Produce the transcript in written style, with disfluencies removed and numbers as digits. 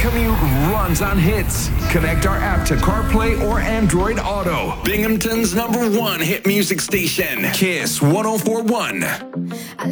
commute runs on hits. Connect our app to CarPlay or Android Auto. Binghamton's #1 hit music station. Kiss 104.1.